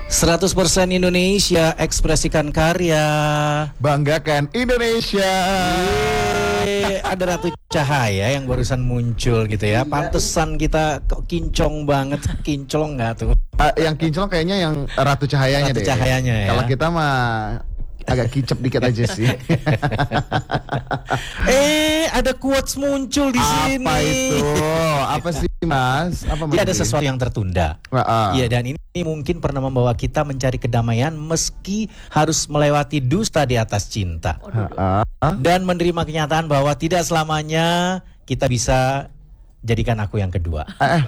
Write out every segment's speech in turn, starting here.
100% Indonesia, ekspresikan karya. Banggakan Indonesia. Ada Ratu Cahaya yang barusan muncul gitu ya. Pantesan kita kok kinclong banget. Kinclong nggak tuh? Yang kinclong kayaknya yang Ratu Cahayanya Ratu deh. Cahayanya ya. Kalau kita mah agak kicep dikit aja sih. Ada quotes muncul di sini. Apa itu? Apa sih Mas? Apa Dia ada sesuatu yang tertunda. Iya, dan ini mungkin pernah membawa kita mencari kedamaian meski harus melewati dusta di atas cinta. Dan menerima kenyataan bahwa tidak selamanya kita bisa jadikan aku yang kedua.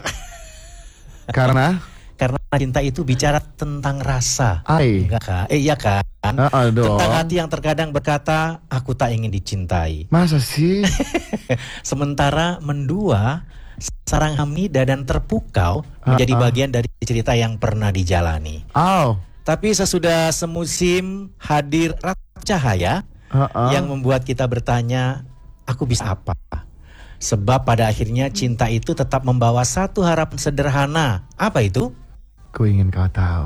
Karena cinta itu bicara tentang rasa. Enggak kan? Iya kan? Tentang hati yang terkadang berkata, aku tak ingin dicintai. Masa sih? Sementara mendua, sarang hamida dan terpukau menjadi bagian dari cerita yang pernah dijalani. Tapi sesudah semusim hadir Ratu Cahaya yang membuat kita bertanya, aku bisa apa? Sebab pada akhirnya cinta itu tetap membawa satu harapan sederhana. Apa itu? Ku ingin kau tahu.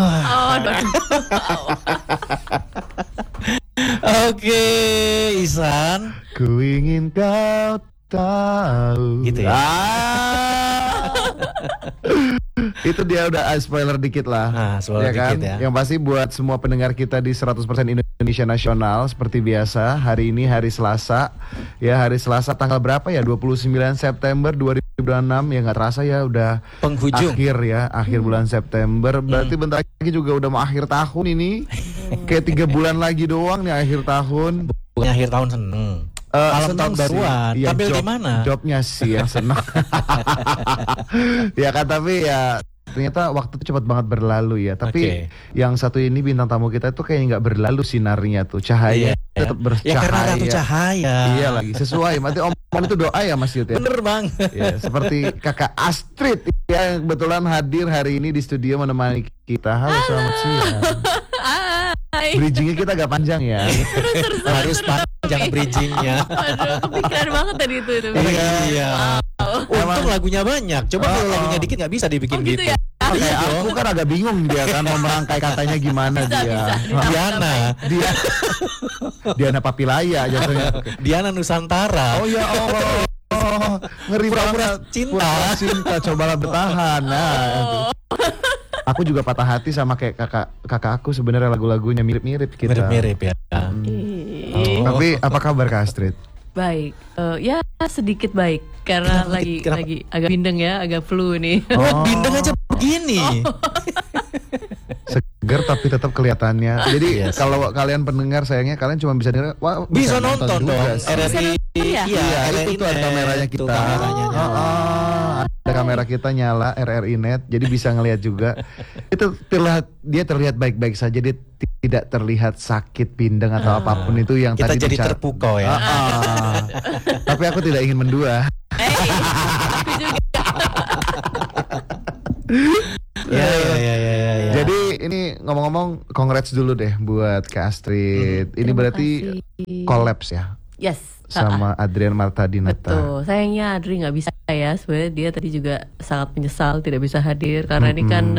Oke, Ihsan. Ku ingin kau tahu. Gitu ya. Itu dia udah spoiler dikit lah. Spoiler kan? dikit ya. Yang pasti buat semua pendengar kita di 100% Indonesia Nasional, seperti biasa, hari ini hari Selasa. Ya, hari Selasa tanggal berapa ya? 29 September 2026. Ya nggak terasa ya, udah penghujung. Akhir bulan September. Berarti bentar lagi juga udah mau akhir tahun ini. Kayak 3 bulan lagi doang nih akhir tahun. Bukan akhir tahun seneng. Malam tahun baruan. Ya, tampil di mana? Jobnya sih yang senang. Ya kan, tapi ya ternyata waktu itu cepat banget berlalu ya. Tapi yang satu ini bintang tamu kita tuh kayaknya nggak berlalu sinarnya tuh. Cahaya tetap bercahaya. Ya karena Ratu Cahaya. Iya lagi, sesuai. Berarti omongan itu doa ya Mas Yud ya? Bener banget. Ya, seperti kakak Astrid yang kebetulan hadir hari ini di studio menemani kita. Halo, selamat siang. Bridgingnya kita agak panjang ya. Harus panjang bridgingnya. Aduh, kepikiran banget tadi itu. Iya. Untung lagunya banyak. Coba kalau lagunya dikit nggak bisa dibikin gitu. Ya? Kayak aku kan agak bingung dia kan mau merangkai katanya gimana dia. Diana Papilaya jatuhnya. Diana Nusantara. Oh ya Allah. Ngeri banget. Cinta cobalah bertahan. Aku juga patah hati sama kayak kakak aku, sebenarnya lagu-lagunya mirip-mirip kita. Mirip-mirip ya. Tapi apa kabar Kak Astrid? Baik, ya sedikit baik karena lagi agak bindeng ya, agak flu nih. Bindeng aja begini. Seger tapi tetap kelihatannya. Jadi kalau kalian pendengar, sayangnya kalian cuma bisa dengar, bisa nonton dong. RRI. Iya, itu tuh ada kameranya kita. Ada kamera kita nyala RRI Net, jadi bisa ngelihat juga. Itu terlihat baik-baik saja, dia tidak terlihat sakit, bindeng atau apapun itu yang kita tadi jadi terpukau ya. Tapi aku tidak ingin mendua. Aku juga. Ya. Jadi ini ngomong-ngomong, congrats dulu deh buat Kak Astrid. Ini berarti collabs ya? Yes. Sama Adrian Marta Dinata. Betul. Sayangnya Adri nggak bisa ya. Sebenarnya dia tadi juga sangat menyesal tidak bisa hadir karena ini kan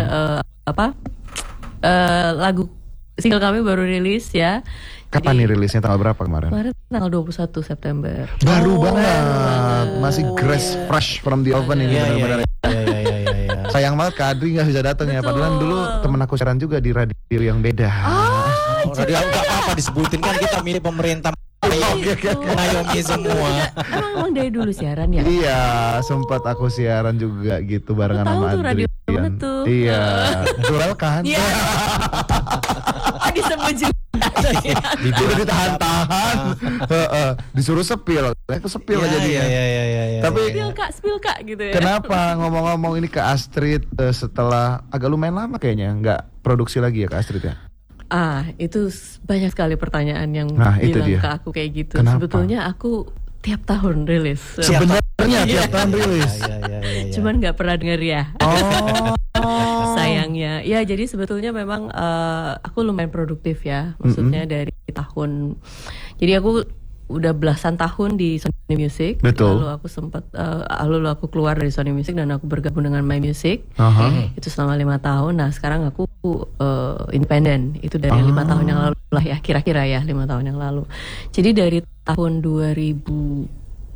lagu single kami baru rilis ya. Kapan nih rilisnya, tanggal berapa kemarin? Kemarin tanggal 21 September. Baru banget. Masih fresh from the oven ini benar-benar. Sayang banget Kak Adri nggak bisa datang ya. Padahal dulu temen aku siaran juga di radio yang beda. Radio nggak apa-apa disebutin, kan kita milik pemerintah. Mengayomi semua. Emang dari dulu siaran ya? Iya, sempat aku siaran juga gitu barengan sama Adrian. Iya, Durel kan? Iya. Disebut juga. Udah ditahan-tahan, disuruh sepil, aku sepil aja dia. Tapi spill kak gitu ya. Kenapa ngomong-ngomong ini Kak Astrid setelah agak lumayan lama kayaknya nggak produksi lagi ya Kak Astrid ya? Itu banyak sekali pertanyaan yang bilang ke aku kayak gitu. Kenapa? Sebetulnya aku tiap tahun rilis. Sebenarnya tiap tahun rilis. Cuman nggak pernah denger ya. Sayangnya. Ya jadi sebetulnya memang aku lumayan produktif ya. Maksudnya dari tahun. Jadi aku udah belasan tahun di Sony Music. Betul. Lalu aku sempat lalu aku keluar dari Sony Music dan aku bergabung dengan My Music. Itu selama 5 tahun. Nah sekarang aku independen. Itu dari 5 tahun yang lalu lah ya, kira-kira ya 5 tahun yang lalu. Jadi dari tahun 2002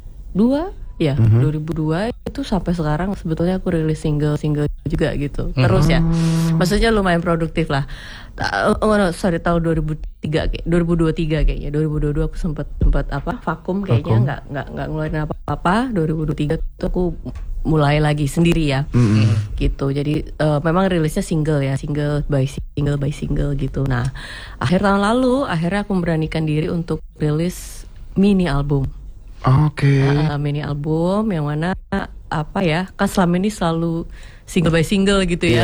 itu sampai sekarang sebetulnya aku rilis single juga gitu. Terus ya. Maksudnya lumayan produktif lah. Tahun 2023 kayaknya. 2022 aku sempat vakum kayaknya, nggak ngeluarin apa-apa. 2023 itu aku mulai lagi sendiri ya. Gitu. Jadi memang rilisnya single by single gitu. Nah, akhir tahun lalu akhirnya aku memberanikan diri untuk rilis mini album. Mini album yang mana kan selama ini selalu single by single gitu ya.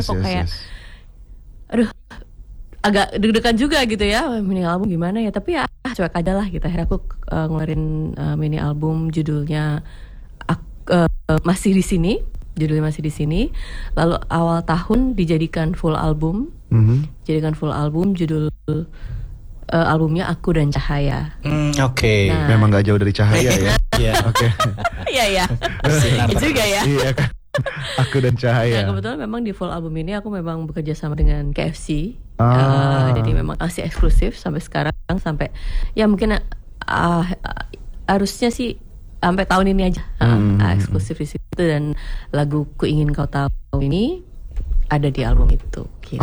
Aduh, agak deg-degan juga gitu ya, mini album gimana ya, tapi ya cuek aja lah gitu. Akhirnya aku ngeluarin mini album judulnya Masih di Sini. Judulnya Masih di Sini. Lalu awal tahun dijadikan full album. Judul albumnya Aku dan Cahaya. Oke. Nah, memang gak jauh dari cahaya ya. Iya. Oke. Iya. Juga ya. Iya kan. Aku dan Cahaya. Nah, kebetulan memang di full album ini aku memang bekerja sama dengan KFC. Jadi memang masih eksklusif sampai sekarang, sampai ya mungkin harusnya sih sampai tahun ini aja eksklusif di situ, dan lagu Ku Ingin Kau Tahu ini ada di album itu. Gitu.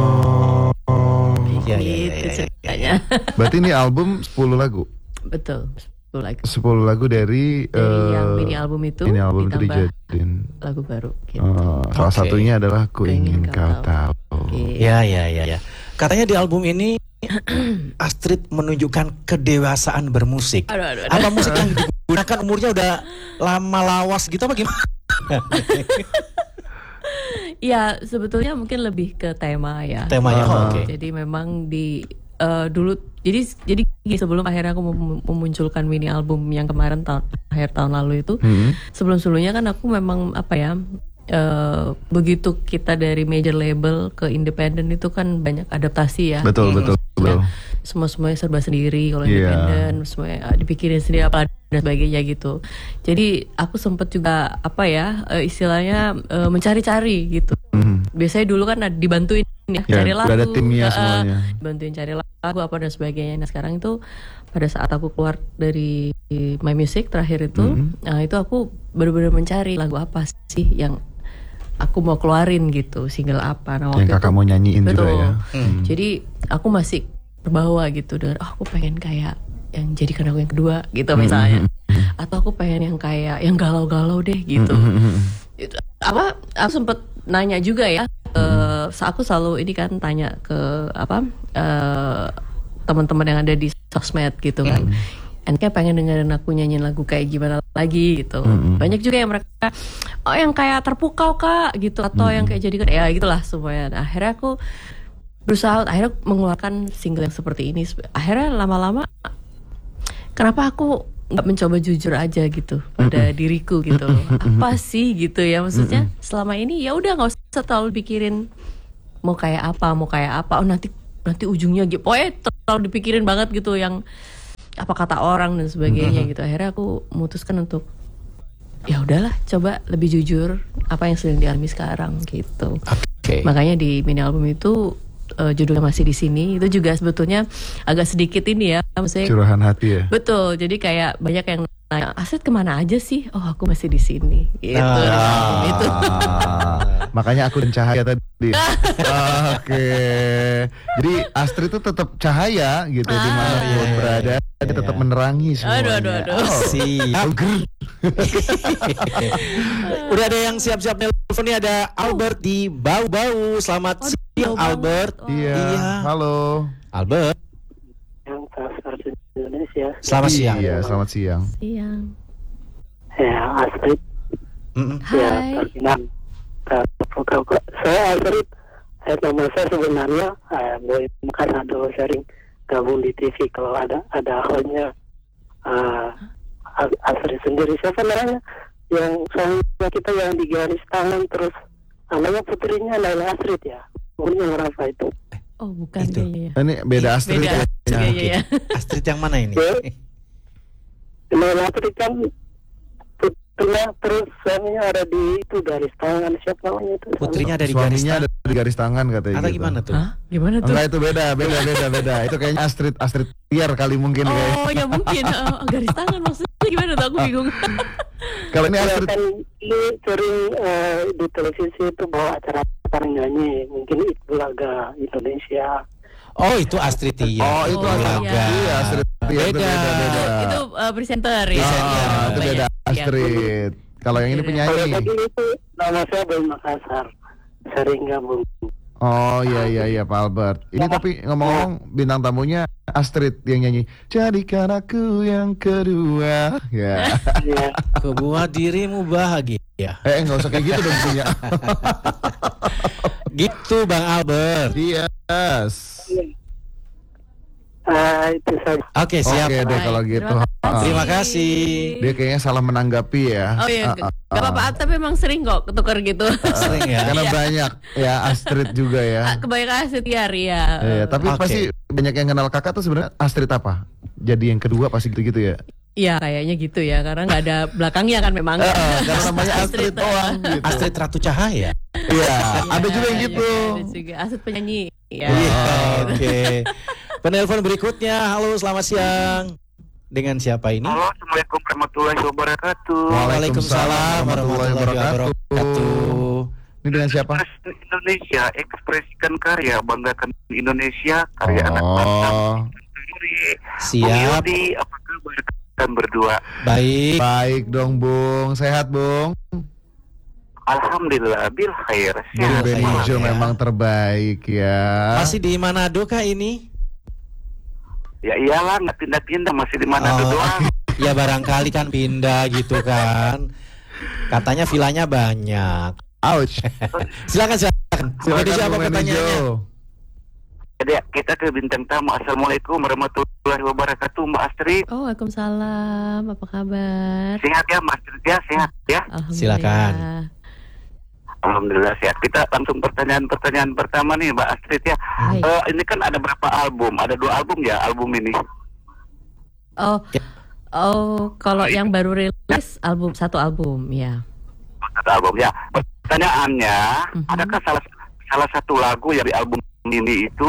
Gitu ceritanya. Berarti ini album 10 lagu? Betul. 10 lagu dari yang mini album itu. Ini album itu dijadiin lagu baru gitu. Salah satunya adalah Ku Ingin Kau Tahu. Ya. Katanya di album ini Astrid menunjukkan kedewasaan bermusik. Aduh. Apa musik yang digunakan umurnya udah lama lawas gitu apa gimana? Ya sebetulnya mungkin lebih ke tema ya. Temanya Jadi memang di dulu jadi sebelum akhirnya aku memunculkan mini album yang kemarin akhir tahun lalu itu, sebelumnya kan aku memang begitu kita dari major label ke independen itu kan banyak adaptasi ya. Betul. Semuanya serba sendiri kalau independen, semuanya dipikirin sendiri apa dan sebagainya gitu. Jadi aku sempat juga istilahnya mencari-cari gitu. Biasanya dulu kan dibantuin cari lagu, ada timnya semuanya. Dibantuin cari lagu apa dan sebagainya. Nah sekarang itu pada saat aku keluar dari My Music terakhir itu, nah itu aku benar-benar mencari lagu apa sih yang aku mau keluarin gitu, single apa. Nah, yang kakak mau nyanyiin betul. juga ya. Jadi aku masih terbawa gitu dengan aku pengen kayak yang jadikan aku yang kedua gitu misalnya. Atau aku pengen yang kayak yang galau-galau deh gitu. Aku sempet nanya juga ya. Aku selalu ini kan tanya ke teman-teman yang ada di sosmed gitu kan. Kayak pengen dengerin aku nyanyiin lagu kayak gimana lagi gitu. Banyak juga yang mereka yang kayak terpukau kak gitu, atau yang kayak jadikan ya gitulah semuanya. Nah, akhirnya aku berusaha mengeluarkan single yang seperti ini. Akhirnya lama-lama kenapa aku nggak mencoba jujur aja gitu pada diriku gitu. Apa sih gitu ya, maksudnya selama ini ya udah nggak usah terlalu pikirin mau kayak apa. Oh nanti ujungnya gitu. Pokoknya terlalu dipikirin banget gitu yang apa kata orang dan sebagainya gitu. Akhirnya aku memutuskan untuk ya udahlah, coba lebih jujur apa yang sedang dialami sekarang gitu. Makanya di mini album itu judulnya Masih di Sini itu juga sebetulnya agak sedikit ini ya, maksudnya curahan hati ya. Betul. Jadi kayak banyak yang nanya, Astrid kemana aja sih? Oh aku masih di sini gitu. Gitu. Makanya Aku dan Cahaya tadi. Oke. Jadi Astrid itu tetap cahaya gitu dimanapun berada, dia tetap menerangi semuanya. Aduh. Udah ada yang siap-siap nelfon nih, ada Albert di Bau-Bau. Selamat siang Albert. Iya. Halo Albert. Yang versi Indonesia. Selamat siang. Iya, selamat siang. Ya, Astrid. Ya, Ferdinand. Saya Astrid. Nama saya sebenarnya Boy Makanado, sering gabung di TV kalau ada hostnya Astrid sendiri. Siapa namanya? Yang sama kita yang di garis tangan terus namanya putrinya Laila Astrid ya. Mungkin yang apa itu? Oh bukan itu. Ya. Ini beda Astrid. Beda Astrid ya. Astrid yang mana ini? Laila Astrid kan putrinya, terus suaminya ada di itu garis tangan, siapa namanya itu? Putrinya ada di garis Suaminya tangan. ada di garis tangan katanya Atau gitu. gimana tuh? Hah? Gimana tuh? Enggak, itu beda. Itu kayaknya Astrid Tiar kali mungkin kayaknya. Oh ya mungkin garis tangan maksudnya gimana tuh, aku bingung. Kalau ini Ya, Astrid kan ini sering di televisi itu bawa acara nyanyi, mungkin itu laga Indonesia. Oh, itu Astrid Tiar. Oh, itu Oh, Astrid. iya. Iya, Astrid Tiar itu Beda. beda. Itu presenter ya. Itu beda Astrid. Kalau yang ini Beda. Kalau penyanyi. tadi itu nama saya Boy Makassar, sering gabung. Oh iya Pak Albert. Ini tapi ngomong-ngomong bintang tamunya Astrid yang nyanyi. Jadikan aku yang kedua. Ya. Iya. Aku buat dirimu bahagia. Nggak usah kayak gitu dong punya. Gitu Bang Albert. Yes. Itu saja. Oke, siap. Oke deh Baik, kalau gitu. Terima kasih. Dia kayaknya salah menanggapi ya. Oh iya, gak apa-apa, tapi emang sering kok ketukar gitu. Sering ya. Karena banyak ya Astrid juga ya. Kebanyakan Astrid Tiar ya. Iya, tapi Oke. pasti banyak yang kenal kakak tuh sebenarnya Astrid apa? Jadi yang kedua pasti gitu-gitu ya. Iya kayaknya gitu ya, karena nggak ada belakangnya kan memang. Karena namanya Astrid doang gitu. Astrid Ratu Cahaya. Iya, ada juga yang Iya, gitu. ada juga Astrid penyanyi. Ya. Iya, oke. Penelpon berikutnya. Halo, selamat siang. Dengan siapa ini? Halo, Assalamualaikum warahmatullahi wabarakatuh. Waalaikumsalam warahmatullahi wabarakatuh. Ini dengan siapa? Presiden Indonesia, ekspresikan karya, banggakan Indonesia, karya anak bangsa. Oh, Siap. Yudi, apa kabar kalian berdua? Baik. baik dong Bung. Sehat Bung? Alhamdulillah, bil khair. Bung Sehat, Benijo ya. memang terbaik ya. Masih di Manado kah ini? Ya iyalah, nggak pindah-pindah, masih di mana Oh, doang. ya barangkali kan pindah gitu kan. Katanya vilanya banyak. Ouch. Silakan. Jadi siapa Bung pertanyaannya? Benijo. Jadi kita ke bintang tamu. Assalamualaikum warahmatullahi wabarakatuh, Mbak Astrid. Oh, waalaikumsalam. Apa kabar? Sehat ya, Mbak Astrid ya, sehat ya. Alhamdulillah. Silakan. Alhamdulillah sehat. Kita langsung pertanyaan pertama nih, Mbak Astrid ya. Baik. Ini kan ada berapa album? Ada 2 album ya, album ini. Oh, kalau yang baru rilis satu album ya. Satu album ya. Pertanyaannya, adakah salah satu lagu yang di album ini itu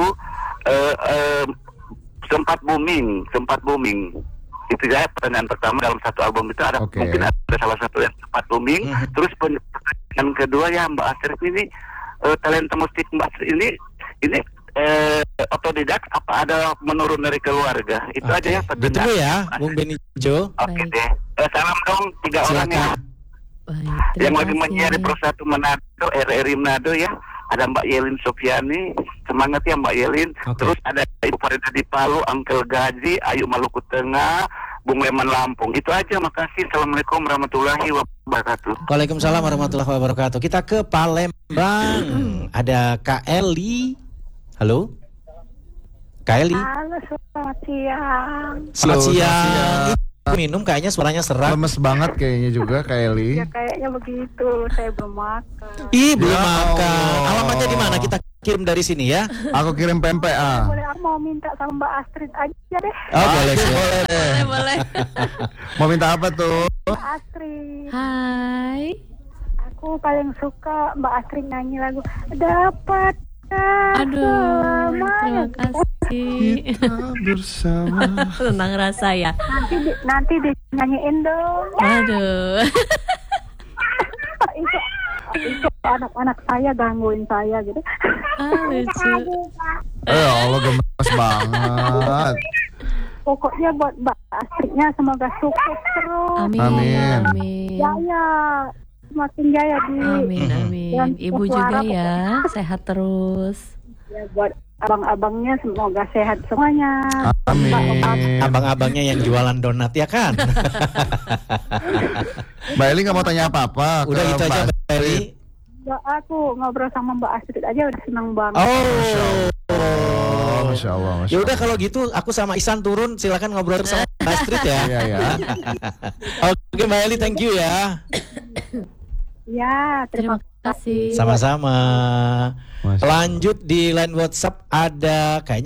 sempat booming? Itu ya pertanyaan pertama dalam satu album itu ada Oke. mungkin ada salah satu yang sempat booming. Terus pertanyaan kedua ya, Mbak Astrid ini talenta musik Mbak Astrid ini otodidak apa ada menurun dari keluarga? Itu Oke. aja ya. Ditunggu ya, Bung Benijo. Oke Baik. deh. Salam dong 3 orang ya. Silakan. Baik, Yang terima lagi kasih. menyiar Pro 1 Manado, RRI Manado ya. Ada Mbak Yelin Sofiani, semangat ya Mbak Yelin. Oke. Terus ada Ibu Farida di Palu, Angkel Gaji, Ayu Maluku Tengah, Bung Leman Lampung. Itu aja, makasih. Assalamualaikum warahmatullahi wabarakatuh. Waalaikumsalam warahmatullahi wabarakatuh. Kita ke Palembang. Ada Kak Eli. Halo? Kak Eli. Halo, selamat siang. Selamat Halo, siang. selamat siang. Minum kayaknya suaranya serak. Lemes banget kayaknya juga Kak Eli. Ya kayaknya begitu, saya belum makan. Ih, belum Ya makan. Allah. Alamatnya di mana? Kita kirim dari sini ya. Aku kirim PMPA. Boleh, aku mau minta sama Mbak Astrid aja deh. Oh, boleh sih. Boleh deh. Boleh. Mau minta apa tuh? Mbak Astrid, Hai. aku paling suka Mbak Astrid nyanyi lagu Dapat. Aduh, terima kasih. Bersama. Tentang rasa ya. Nanti dinyanyiin dong. Aduh. itu anak-anak saya gangguin saya gitu. Lucu. Allah gemes banget. Pokoknya buat Mbak Astridnya semoga sukses terus. Amin. Amin. Amin. Jaya, semakin jaya di. Amin, amin. Dan Ibu juga ya, sehat terus. Ya, buat abang-abangnya semoga sehat semuanya. Amin. Abang-abangnya yang jualan donat ya kan? Mbak Eli nggak mau tanya apa-apa. Udah ke gitu aja Mbak Mbak Eli. Ya, aku ngobrol sama Mbak Astrid aja udah seneng banget. Oh. Masya Allah. Masya Ya udah Allah. kalau gitu aku sama Isan turun, silakan ngobrol sama Mbak Astrid ya. Iya ya. Oke Mbak Eli, thank you ya. Ya, Terima kasih. Sama-sama. Masya Allah. Lanjut di line WhatsApp ada kayaknya ini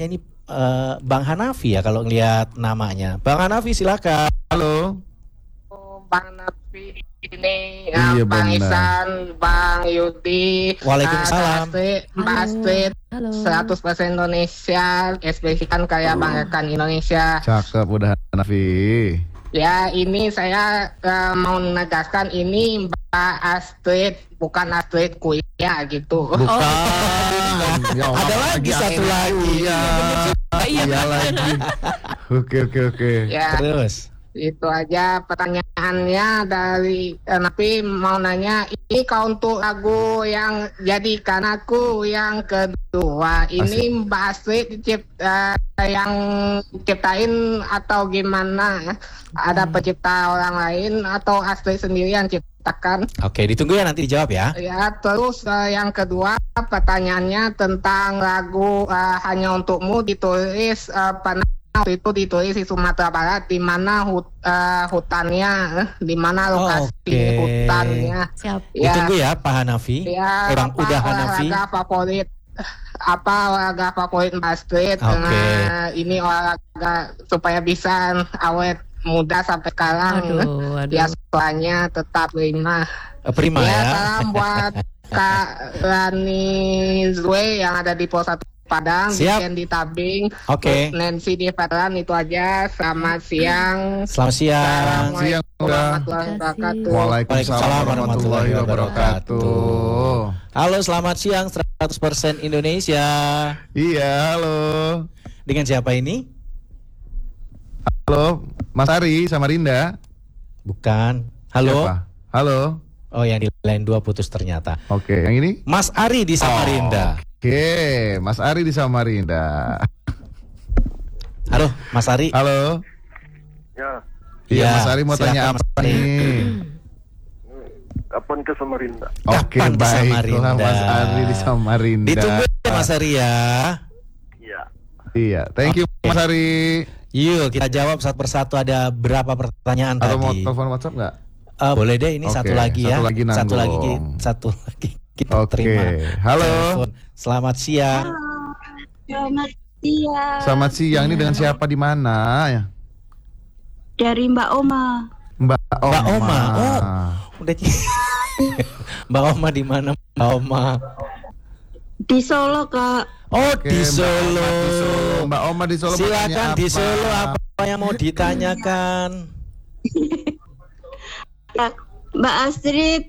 Bang Hanafi ya kalau ngelihat namanya. Bang Hanafi silakan. Halo. Bang Nafi ini, Iya, Bang benar. Isan, Bang Yudi, Waalaikumsalam. Mbak Astrid, Halo. 100% Indonesia, ekspresikan kayak Bang Rekan Indonesia. Cakep udah Nafi. Ya, ini saya mau menegaskan ini Mbak Astrid, bukan Astrid Kuya gitu. Bukan. Ya Allah, Ada lagi satu lagi. Ya. Iya lagi. Oke. Ya, Terus. itu aja pertanyaannya dari tapi mau nanya ini kalau untuk lagu yang Jadikan Aku yang kedua ini Mbak Astrid yang ciptain atau gimana? Ada pencipta orang lain atau Astrid sendiri yang ciptakan? Oke, ditunggu ya nanti dijawab ya. Ya, terus yang kedua pertanyaannya tentang lagu Hanya Untukmu ditulis pernah waktu itu ditulis di Sumatera Barat, di mana hutannya, di mana lokasi Oke. hutannya. Siap. Ya, Ditunggu ya Pak Hanafi. ya, Bang apa Udah Hanafi. olahraga favorit Mbak Astrid? Oke. Ini olahraga supaya bisa awet muda sampai sekarang. Aduh. Ya, soalnya tetap prima. Prima Ya, ya. salam buat Kak Rani Zwe yang ada di Pos 1 Padang, Siap. di Tabing. Oke. Nancy di Veteran, itu aja. Selamat siang. Selamat siang. Siang, Assalamualaikum warahmatullahi wabarakatuh. Waalaikumsalam warahmatullahi wabarakatuh. Halo, selamat siang 100% Indonesia. Iya, halo. Dengan siapa ini? Halo, Mas Ari Samarinda. Bukan. Halo. Siapa? Halo. Oh, yang di line 2 putus ternyata. Oke, yang ini? Mas Ari di Samarinda. Oke, Mas Ari di Samarinda. Halo, Mas Ari. Halo. Ya, Iya, Ya, Mas Ari mau silakan, tanya Mas apa Ari. nih? kapan ke Samarinda? Oke, Kapan ke baiklah Samarinda? Mas Ari di Samarinda. Ditunggu ya Mas Ari ya. Iya. Iya, thank you Mas Ari. Yuk kita jawab satu persatu. Ada berapa pertanyaan Atau mau tadi? telepon WhatsApp nggak? Boleh deh, ini Oke, satu lagi ya. satu lagi nanggung. Satu lagi kita Oke, terima. halo. Telepon. Selamat siang. Selamat siang. Selamat siang, ini dengan siapa di mana ya? Dari Mbak Oma. Mbak Oma. Mbak Oma. Oh, udah. Mbak Oma di mana Mbak Oma? Di Solo, Kak. Oh, Oke, di Mbak Solo. Oma di Solo. Mbak Oma di Solo. mau tanya Silakan di apa? Solo, apa yang mau ditanyakan? Mbak Astrid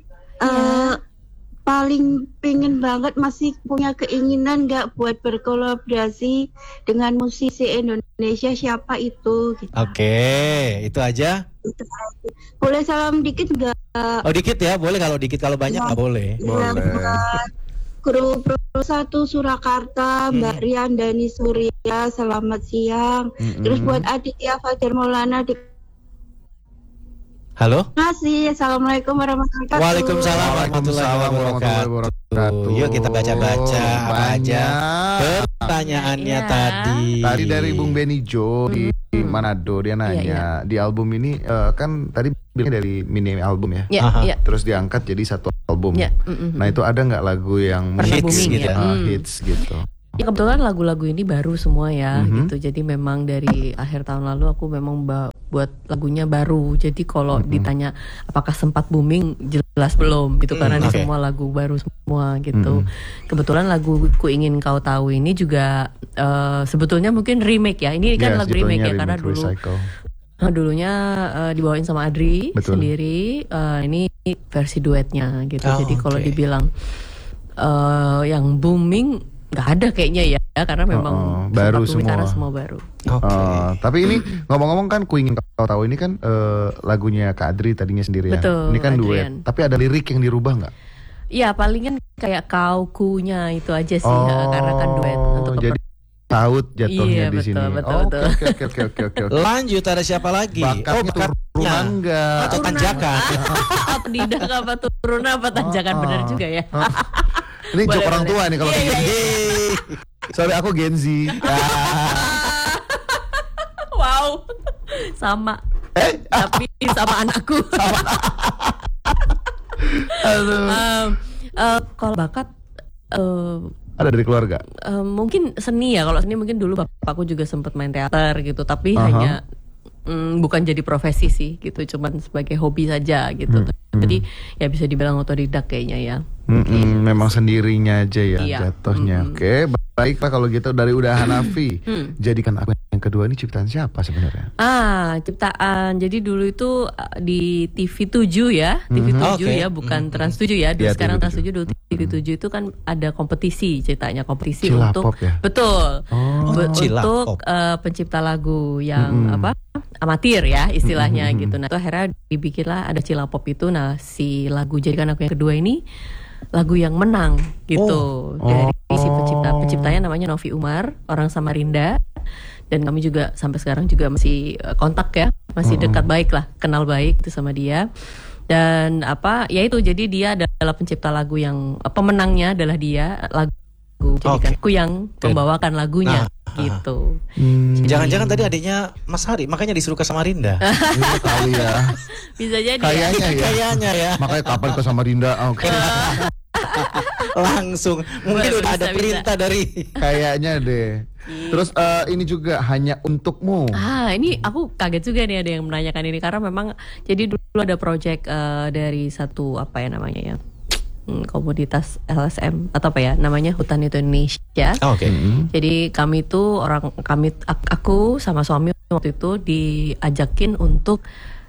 paling pengen banget, masih punya keinginan nggak buat berkolaborasi dengan musisi Indonesia, siapa itu? Gitu. Oke, itu aja. Boleh salam dikit nggak? Oh, dikit ya, boleh. Kalau dikit, kalau banyak nggak boleh. Boleh. Buat Kru Pro 1 Surakarta, Mbak Rian Dani Surya, selamat siang. Terus buat Aditya Fajar Maulana di Halo? kasih. Assalamualaikum warahmatullahi wabarakatuh. Waalaikumsalam warahmatullahi wabarakatuh. Yuk kita baca-baca apa aja pertanyaannya Iya. tadi. Tadi dari Bung Benny Jo di Manado, dia nanya Iya. di album ini kan tadi bilangnya dari mini album ya. Ya, Aha. ya. Terus diangkat jadi satu album. Ya, Nah, itu ada nggak lagu yang Pernah Hits booming gitu. ya. hits gitu? Ya, kebetulan lagu-lagu ini baru semua ya gitu. Jadi memang dari akhir tahun lalu aku memang buat lagunya baru. Jadi kalau ditanya apakah sempat booming, jelas belum gitu, karena ini Oke. semua lagu baru semua gitu. Kebetulan lagu Ku Ingin Kau Tahu ini juga sebetulnya mungkin remake ya. Ini kan Yes, lagu remake ya, judulnya karena Remake dulu Recycle. dulunya dibawain sama Adri Betul. sendiri. Ini versi duetnya gitu. Oh, Jadi kalau oke. dibilang yang booming nggak ada kayaknya ya, karena memang baru sempat booming karena semua. semua baru. Oke. Tapi ini ngomong-ngomong kan Ku Ingin Kau Tahu ini kan lagunya Kak Adri tadinya sendiri ya. Betul, Ini kan duet. Adrian. Tapi ada lirik yang dirubah nggak? Iya, palingan kayak kau kunya itu aja sih, karena kan duet untuk jadi taut jatuhnya Iya, di betul, sini. betul, Oh, betul. Oke. Lanjut, ada siapa lagi? Bakatnya turunan nggak? atau tanjakan? apa tidak apa turunan apa tanjakan, benar juga ya. Ini Boleh, joke orang boleh. tua nih kalau Iya, kayak iya, gini. Sorry, aku Gen Z. Wow, sama. Tapi sama anakku. Aduh. Kalau bakat Ada dari keluarga? Mungkin seni ya. Kalau seni mungkin dulu bapakku juga sempat main teater gitu. Tapi hanya bukan jadi profesi sih gitu. Cuman sebagai hobi saja gitu. Jadi ya bisa dibilang otodidak kayaknya ya. Memang sendirinya aja ya jatuhnya. Oke, baiklah kalau gitu dari Uda Hanafi. Jadikan Aku Yang Kedua ini ciptaan siapa sebenarnya? Ciptaan. Jadi dulu itu di TV7 ya. TV7 ya, bukan Trans 7 ya. Dulu sekarang Trans 7, dulu TV7 itu kan ada kompetisi, ceritanya kompetisi Cilapop untuk ya? Betul. Untuk pencipta lagu yang amatir ya istilahnya gitu. Nah, itu akhirnya dibikinlah ada Cilapop itu. Nah, si lagu Jadikan Aku Yang Kedua ini lagu yang menang gitu dari si penciptanya namanya Novi Umar, orang Samarinda, dan kami juga sampai sekarang juga masih kontak ya, masih dekat baik lah, kenal baik itu sama dia. Dan ya itu, jadi dia adalah pencipta lagu yang pemenangnya adalah dia, lagu Jadikan Aku yang membawakan lagunya gitu. Jangan-jangan tadi adiknya Mas Hari, makanya disuruh ke Samarinda. Iya kali ya. Bisa jadi. Kayaknya ya. Makanya kapan ke Samarinda? Oke. Langsung mungkin udah ada perintah dari. Kayaknya deh. Terus ini juga Hanya Untukmu. Ini aku kaget juga nih ada yang menanyakan ini, karena memang jadi dulu ada project dari satu apa ya namanya ya, komunitas LSM atau apa ya namanya, Hutan Itu Indonesia. Jadi aku sama suami waktu itu diajakin untuk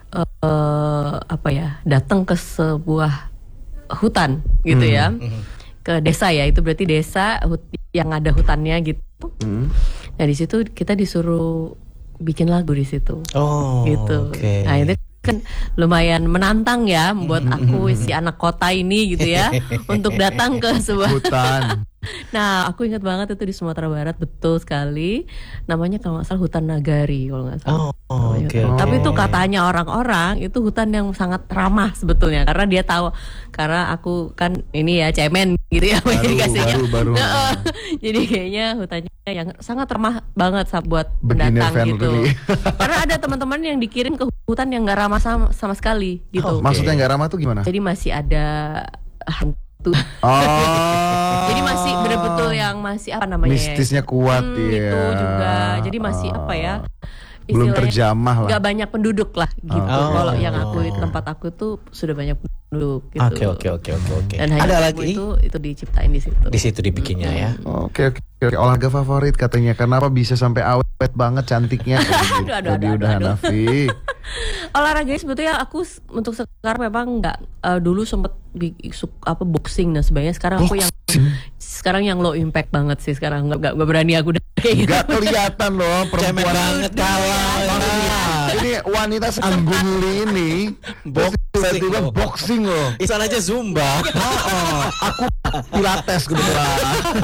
datang ke sebuah hutan gitu ya, ke desa ya, itu berarti desa yang ada hutannya gitu. Nah di situ kita disuruh bikin lagu di situ. Gitu. Nah itu kan lumayan menantang ya buat aku si anak kota ini gitu ya untuk datang ke sebuah hutan. Nah aku ingat banget itu di Sumatera Barat, betul sekali, namanya kalau nggak salah Hutan Nagari kalau nggak salah. Tapi itu katanya orang-orang itu hutan yang sangat ramah sebetulnya, karena dia tahu, karena aku kan ini ya cemen gitu ya baru. Jadi kayaknya hutannya yang sangat ramah banget buat pendatang gitu. Karena ada teman-teman yang dikirim ke hutan yang nggak ramah sama sekali gitu. Maksudnya nggak ramah tuh gimana? Jadi masih ada hantu. Jadi masih betul-betul yang masih apa namanya? Mistisnya kuat Itu juga. Jadi masih apa ya? Belum terjamah lah. Gak banyak penduduk lah gitu. Kalau yang tempat aku tuh sudah banyak penduduk gitu. Oke. Dan ada lagi itu diciptain di situ. Di situ dibikinnya ya. Oke. Olahraga favorit katanya. Kenapa bisa sampai awet banget cantiknya? Jadi udah Hanafi. Olahraganya sebetulnya aku untuk sekarang memang nggak, dulu sempet boxing dan sebagainya. Sekarang yang low impact banget sih. Sekarang nggak berani aku kayak gitu. Gak kelihatan loh perempuan banget kalah. Ini wanita seanggun ini tiba-tiba boxing loh. Isan aja Zumba. Aku Pilates kebetulan.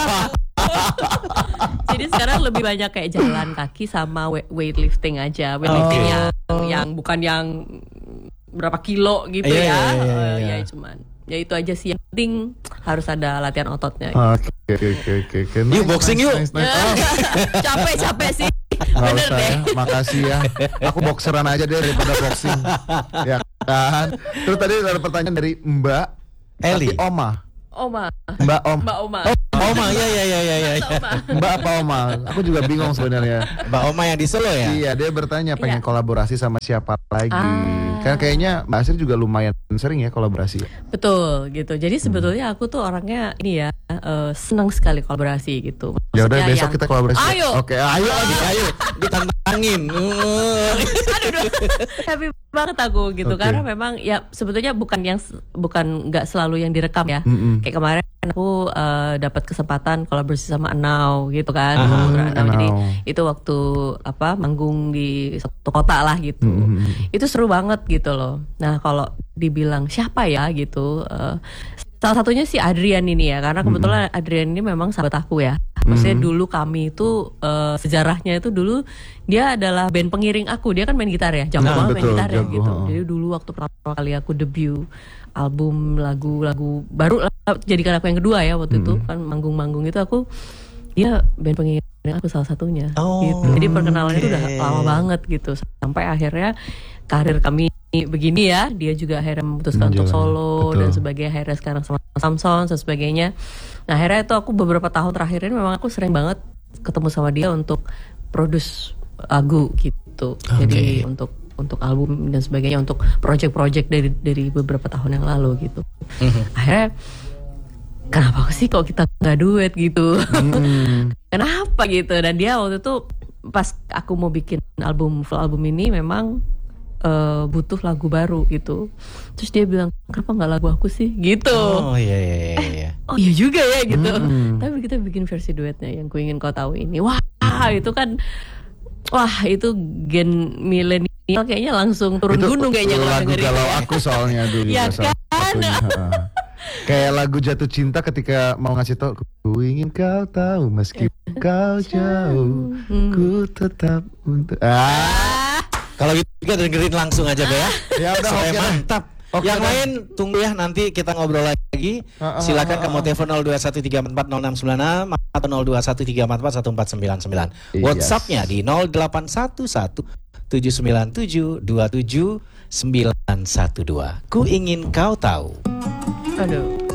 Jadi sekarang lebih banyak kayak jalan kaki sama weightlifting aja. Weightlifting yang bukan yang berapa kilo gitu ya. Ya cuman ya itu aja sih, yang penting harus ada latihan ototnya. Oke. Yuk boxing yuk. Capek sih. Bener deh. Makasih ya. Aku boxeran aja deh daripada boxing. Ya kan. Terus tadi ada pertanyaan dari Mbak Eli. Mbak Oma. Ya. Mbak apa Oma? Aku juga bingung sebenarnya. Mbak Oma yang di Solo ya? Iya, dia bertanya pengen kolaborasi sama siapa lagi. Kan kayaknya Mbak Asri juga lumayan sering ya kolaborasi. Betul gitu. Jadi sebetulnya aku tuh orangnya ini ya, senang sekali kolaborasi gitu. Ya udah besok kita kolaborasi. Ayo. Oke, ayo ditantangin. Aduh. Happy banget aku gitu. Karena memang ya sebetulnya bukan nggak selalu yang direkam ya. Kayak kemarin aku dapat kesempatan kolaborasi sama Anau gitu kan. Jadi itu waktu manggung di satu kota lah gitu. Itu seru banget gitu loh. Nah kalau dibilang siapa ya gitu, salah satunya si Adrian ini ya, karena kebetulan Adrian ini memang sahabat aku ya. Maksudnya dulu kami itu sejarahnya itu dulu dia adalah band pengiring aku. Dia kan main gitar ya, jago banget main gitar ya gitu. Jadi dulu waktu pertama kali aku debut album lagu-lagu baru lah, Jadikan Aku Yang Kedua ya waktu itu kan manggung-manggung itu aku dia band pengiring aku salah satunya gitu. Jadi perkenalannya itu udah lama banget gitu. Sampai akhirnya karir kami begini ya, dia juga akhirnya memutuskan untuk solo dan sebagainya, akhirnya sekarang sama Samson dan sebagainya. Nah akhirnya itu aku beberapa tahun terakhir ini memang aku sering banget ketemu sama dia untuk produce lagu gitu. Jadi untuk album dan sebagainya, untuk project-project dari beberapa tahun yang lalu gitu. Akhirnya kenapa sih kok kita nggak duet gitu? Kenapa gitu? Dan dia waktu itu pas aku mau bikin full album ini memang butuh lagu baru gitu. Terus dia bilang, kenapa nggak lagu aku sih gitu. Oh iya. Oh iya juga ya gitu. Tapi kita bikin versi duetnya yang Ku Ingin Kau Tahu ini. Wah itu kan, itu gen milenial kayaknya langsung turun gunung kayaknya. Itu lagu galau aku soalnya dulu. Ya kan. Kayak lagu Jatuh Cinta ketika mau ngasih tau, ku ingin kau tahu meski kau jauh, ku tetap untuk. Kalau gitu kita dengerin langsung aja ya. Ya udah, oke, mantap. Yang lain tunggu ya, nanti kita ngobrol lagi. Silakan kamu telepon 0213440696 atau 0213441499. WhatsApp-nya di 081179727912. Ku Ingin Kau Tahu. Aduh.